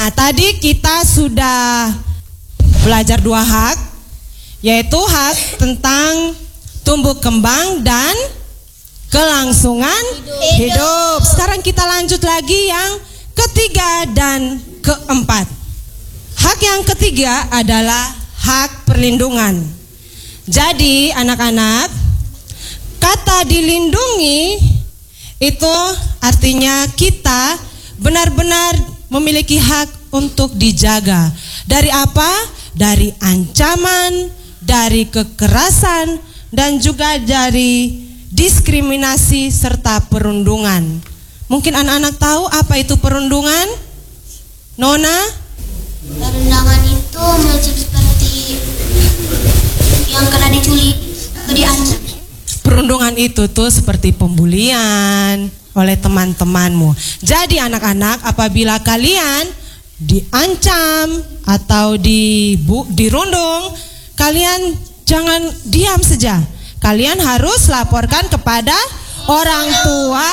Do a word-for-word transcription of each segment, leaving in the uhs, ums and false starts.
Nah, tadi kita sudah belajar dua hak, yaitu hak tentang tumbuh kembang dan kelangsungan hidup. hidup. Sekarang kita lanjut lagi yang ketiga dan keempat. Hak yang ketiga adalah hak perlindungan. Jadi anak-anak, kata dilindungi itu artinya kita benar-benar memiliki hak untuk dijaga. Dari apa? Dari ancaman, dari kekerasan, dan juga dari diskriminasi serta perundungan. Mungkin anak-anak tahu apa itu perundungan? Nona? Perundungan itu macam seperti yang kena diculik, diancam. Perundungan itu tuh seperti pembulian oleh teman-temanmu. Jadi anak-anak, apabila kalian diancam atau dibu, dirundung, kalian jangan diam saja. Kalian harus laporkan kepada orang tua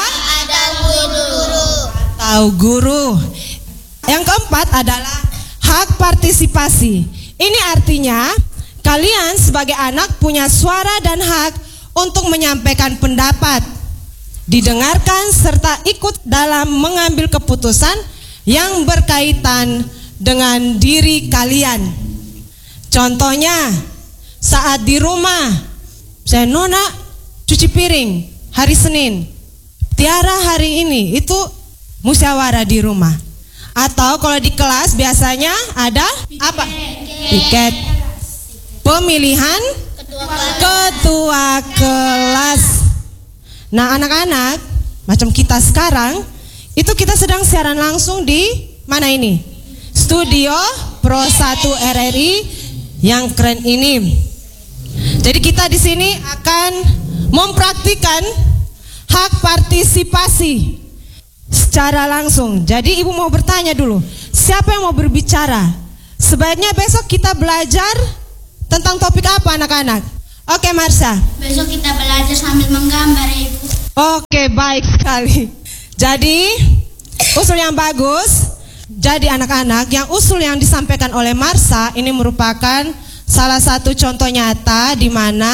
atau guru. Yang keempat adalah hak partisipasi. Ini artinya kalian sebagai anak punya suara dan hak untuk menyampaikan pendapat, didengarkan serta ikut dalam mengambil keputusan yang berkaitan dengan diri kalian. Contohnya, saat di rumah, saya Nona cuci piring hari Senin, Tiara hari ini, itu musyawarah di rumah. Atau kalau di kelas biasanya ada apa? Piket. Pemilihan ketua kelas. Nah anak-anak, macam kita sekarang, itu kita sedang siaran langsung di mana ini? Studio Pro satu R R I yang keren ini. Jadi kita di sini akan mempraktikkan hak partisipasi secara langsung. Jadi ibu mau bertanya dulu, siapa yang mau berbicara? Sebaiknya besok kita belajar tentang topik apa anak-anak? Oke Marsha. Besok kita belajar sambil menggambar ya Ibu. Oke, baik sekali. Jadi usul yang bagus. Jadi anak-anak, yang usul yang disampaikan oleh Marsha ini merupakan salah satu contoh nyata di mana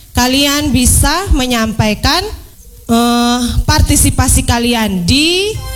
kalian bisa menyampaikan uh, partisipasi kalian di